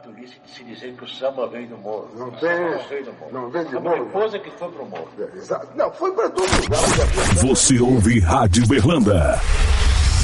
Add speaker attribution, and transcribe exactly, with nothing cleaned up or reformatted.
Speaker 1: tolice de se dizer que o samba veio do morro.
Speaker 2: Não
Speaker 1: o
Speaker 2: tem.
Speaker 1: Samba não veio do morro.
Speaker 2: Não vem de
Speaker 1: A
Speaker 2: morro.
Speaker 1: mariposa que foi pro morro.
Speaker 2: É, exato. Não, foi para todo lugar.
Speaker 3: Você ouve Rádio Berlanda.